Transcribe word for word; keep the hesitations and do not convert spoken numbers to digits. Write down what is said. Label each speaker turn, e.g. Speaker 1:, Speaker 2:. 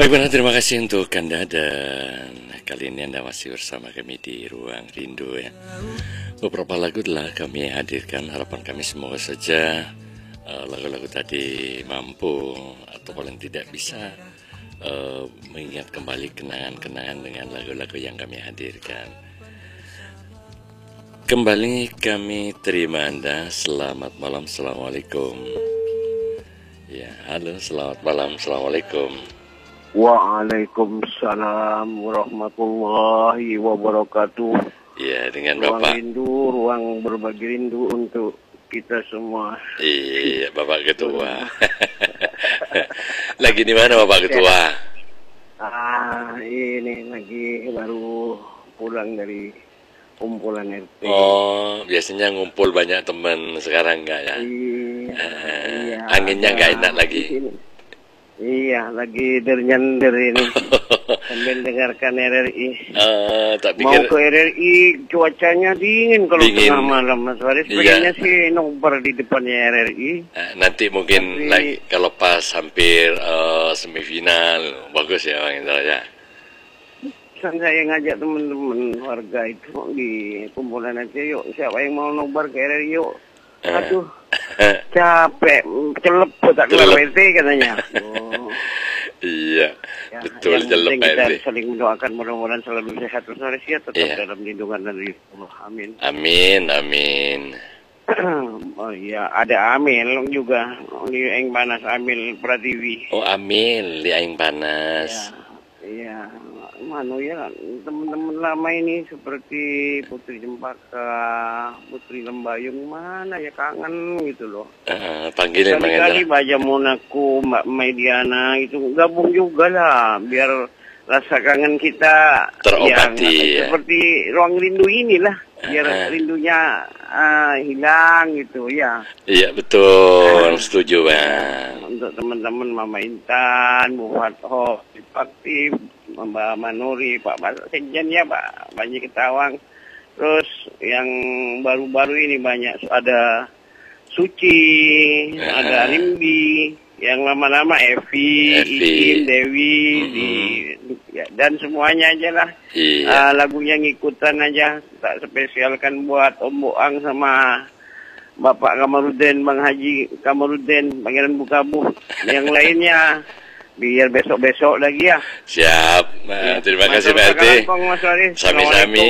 Speaker 1: Baik, benar, terima kasih untuk Anda, dan kali ini Anda masih bersama kami di Ruang Rindu ya. Beberapa lagu telah kami hadirkan, harapan kami semoga saja uh, lagu-lagu tadi mampu atau paling tidak bisa uh, mengingat kembali kenangan-kenangan dengan lagu-lagu yang kami hadirkan. Kembali kami terima Anda, selamat malam, Assalamualaikum. Ya, halo, selamat malam, Assalamualaikum.
Speaker 2: Waalaikumsalam warahmatullahi wabarakatuh.
Speaker 1: Iya, dengan
Speaker 2: ruang
Speaker 1: Bapak.
Speaker 2: rindu, ruang berbagi rindu untuk kita semua.
Speaker 1: Iya, Bapak Ketua. Lagi di mana Bapak Ketua?
Speaker 2: Ah, ini lagi baru pulang dari kumpulan R T.
Speaker 1: Oh, biasanya ngumpul banyak teman, sekarang enggak ya?
Speaker 2: Iya,
Speaker 1: Eh,
Speaker 2: iya,
Speaker 1: anginnya enggak enak
Speaker 2: di
Speaker 1: lagi.
Speaker 2: sini. Iya, lagi dernyender ini sambil dengarkan R R I.
Speaker 1: Eh, tak
Speaker 2: Mau
Speaker 1: pikir
Speaker 2: ke R R I, cuacanya dingin kalau
Speaker 1: Dingin.
Speaker 2: tengah malam, Mas Faris.
Speaker 1: Iya.
Speaker 2: Pengennya sih nobar di depannya R R I.
Speaker 1: eh, nanti mungkin
Speaker 2: Tapi-
Speaker 1: lagi kalau pas hampir eh, semifinal, bagus ya Bang Indra ya.
Speaker 2: Kan saya ngajak teman-teman warga itu di kumpulan aja, yuk siapa yang mau nobar ke R R I yuk.
Speaker 1: Eh.
Speaker 2: Aduh, capek, celeput tak keluar
Speaker 1: Celep.
Speaker 2: W T katanya. Oh.
Speaker 1: Iya,
Speaker 2: Ya,
Speaker 1: betul,
Speaker 2: yang
Speaker 1: jelek
Speaker 2: penting kita
Speaker 1: Pak R T.
Speaker 2: saling mendoakan mudah-mudahan selalu sehat terus Faris ya, tetap
Speaker 1: Iya.
Speaker 2: dalam lindungan dari Allah. Amin.
Speaker 1: Amin, amin.
Speaker 2: Oh iya, ada Amil juga di Eng Panas, Amil Pratiwi.
Speaker 1: Oh, amin, di Aing Panas.
Speaker 2: Iya, manu ya teman-teman lama ini seperti Putri Cempaka, Putri Lembayung, mana ya kangen gitu loh.
Speaker 1: Eh, panggilin Bang
Speaker 2: Kali-kali
Speaker 1: Indra.
Speaker 2: Baja Monaco, Mbak Mediana itu gabung juga lah, biar rasa kangen kita
Speaker 1: Terobati,
Speaker 2: yang
Speaker 1: ya.
Speaker 2: seperti ruang rindu inilah, biar
Speaker 1: Eh.
Speaker 2: rindunya ah, hilang gitu ya.
Speaker 1: Iya, betul, setuju Bang.
Speaker 2: Untuk teman-teman Mama Intan, Bu Fatho, Aktif, Mbak Manuri, Pak Basak Sekjen ya Pak, banyak ketawang. Terus yang baru-baru ini banyak ada Suci,
Speaker 1: Ya.
Speaker 2: ada Rimbi, yang lama-lama Evi,
Speaker 1: Evi.
Speaker 2: Iin, Dewi,
Speaker 1: Mm-mm.
Speaker 2: di, ya, dan semuanya aja lah.
Speaker 1: Iya.
Speaker 2: Ah, lagunya ngikutan aja, tak spesialkan buat Om Boang sama Bapak Kamarudin, Bang Haji Kamarudin, Pangeran Bukabu. Yang lainnya biar besok-besok lagi ya.
Speaker 1: Siap. Nah, terima kasih
Speaker 2: Matur
Speaker 1: Pak R T.
Speaker 2: kakak Langkong, Mas Waris.
Speaker 1: Sami-sami.
Speaker 2: Assalamualaikum.